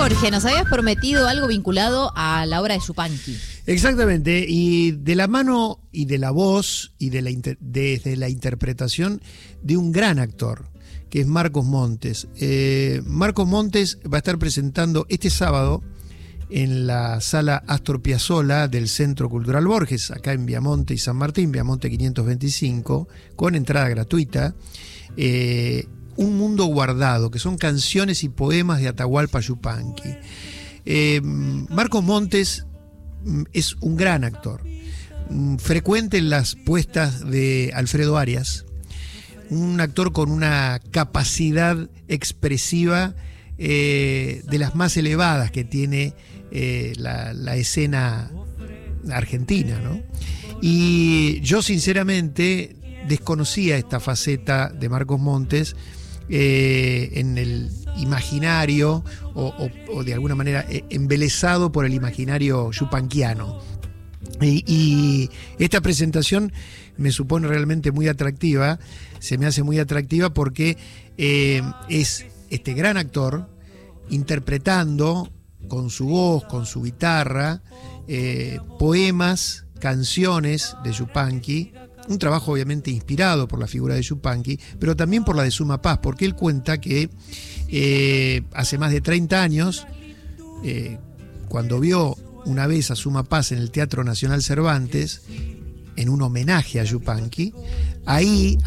Jorge, nos habías prometido algo vinculado a la obra de Yupanqui. Exactamente, y de la mano y de la voz y desde la interpretación de un gran actor, que es Marcos Montes. Marcos Montes va a estar presentando este sábado en la sala Astor Piazzolla del Centro Cultural Borges, acá en Viamonte y San Martín, Viamonte 525, con entrada gratuita. Un mundo guardado, que son canciones y poemas de Atahualpa Yupanqui. Marcos Montes es un gran actor, frecuente en las puestas de Alfredo Arias, un actor con una capacidad expresiva de las más elevadas que tiene la escena argentina, ¿no? Y yo sinceramente desconocía esta faceta de Marcos Montes en el imaginario o de alguna manera embelesado por el imaginario yupanquiano. Y esta presentación me supone realmente muy atractiva, se me hace muy atractiva porque es este gran actor interpretando con su voz, con su guitarra, poemas, canciones de Yupanqui, un trabajo obviamente inspirado por la figura de Yupanqui, pero también por la de Suma Paz, porque él cuenta que hace más de 30 años, cuando vio una vez a Suma Paz en el Teatro Nacional Cervantes, en un homenaje a Yupanqui, ahí